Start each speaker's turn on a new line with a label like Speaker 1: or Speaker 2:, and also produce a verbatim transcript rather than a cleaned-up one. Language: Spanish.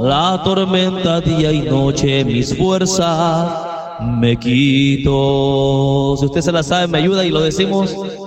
Speaker 1: La tormenta día y noche mis fuerzas me quito. Si usted se la sabe, me ayuda y lo decimos.